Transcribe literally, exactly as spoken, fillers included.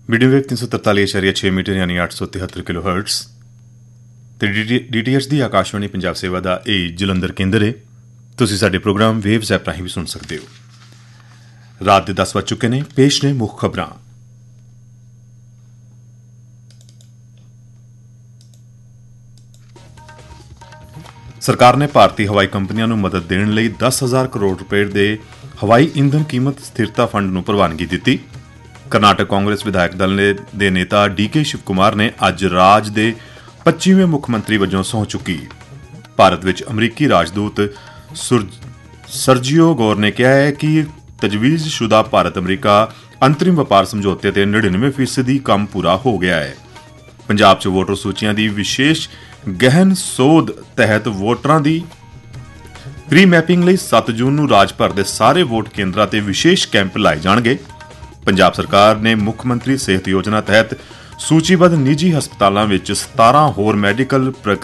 Medium wave तीन सौ तरताली इशारिया छे मीटर यानी अठ सौ तिहत्तर किलो हर्ट्स ਤੇ ਡੀਟੀਐਚ ਦੀ ਆਕਾਸ਼ਵਾਣੀ ਪੰਜਾਬ ਸੇਵਾ ਦਾ ਇਹ ਜਲੰਧਰ ਕੇਂਦਰ ਹੈ। ਤੁਸੀਂ ਸਾਡੇ ਪ੍ਰੋਗਰਾਮ ਵੇਵਜ਼ ਐਪ ਰਾਹੀਂ ਵੀ ਸੁਣ ਸਕਦੇ ਹੋ। ਰਾਤ ਦੇ ਦਸ ਵੱਜ ਚੁੱਕੇ ਨੇ। ਪੇਸ਼ ਨੇ ਮੁੱਖ ਖਬਰਾਂ। ਸਰਕਾਰ ਨੇ ਭਾਰਤੀ ਹਵਾਈ ਕੰਪਨੀਆਂ ਨੂੰ ਮਦਦ ਦੇਣ ਲਈ ਦਸ ਹਜ਼ਾਰ ਕਰੋੜ ਰੁਪਏ ਦੇ ਹਵਾਈ ਇੰਧਨ ਕੀਮਤ ਸਥਿਰਤਾ ਫੰਡ ਨੂੰ ਪ੍ਰਵਾਨਗੀ ਦਿੱਤੀ। ਕਰਨਾਟਕ ਕਾਂਗਰਸ ਵਿਧਾਇਕ ਦਲ ਦੇ ਨੇਤਾ ਡੀ ਕੇ ਸ਼ਿਵ ਕੁਮਾਰ ਨੇ ਅੱਜ ਰਾਜ ਦੇ ਪੱਚੀਵੇਂ ਮੁੱਖ ਮੰਤਰੀ ਵਜੋਂ ਸਹੁੰ ਚੁੱਕੀ। ਭਾਰਤ ਵਿੱਚ ਅਮਰੀਕੀ ਰਾਜਦੂਤ ਸਰਜੀਓ ਗੌਰ ਨੇ ਕਿਹਾ ਹੈ ਕਿ ਤਜਵੀਜ਼ਸ਼ੁਦਾ ਭਾਰਤ ਅਮਰੀਕਾ ਅੰਤਰਿਮ ਵਪਾਰ ਸਮਝੌਤੇ ਤੇ ਨੜਿਨਵੇਂ ਫੀਸਦੀ ਕੰਮ ਪੂਰਾ ਹੋ ਗਿਆ ਹੈ। ਪੰਜਾਬ 'ਚ ਵੋਟਰ ਸੂਚੀਆਂ ਦੀ ਵਿਸ਼ੇਸ਼ ਗਹਿਨ ਸੋਧ ਤਹਿਤ ਵੋਟਰਾਂ ਦੀ ਪ੍ਰੀ ਮੈਪਿੰਗ ਲਈ ਸੱਤ ਜੂਨ ਨੂੰ ਰਾਜ ਭਰ ਦੇ ਸਾਰੇ ਵੋਟ ਕੇਂਦਰਾਂ ਤੇ ਵਿਸ਼ੇਸ਼ ਕੈਂਪ ਲਾਏ ਜਾਣਗੇ। ਪੰਜਾਬ ਸਰਕਾਰ ਨੇ ਮੁੱਖ ਮੰਤਰੀ ਸਿਹਤ ਯੋਜਨਾ ਤਹਿਤ ਸੂਚੀਬੱਧ ਨਿੱਜੀ ਹਸਪਤਾਲਾਂ ਵਿੱਚ ਸਤਾਰਾਂ ਹੋਰ ਮੈਡੀਕਲ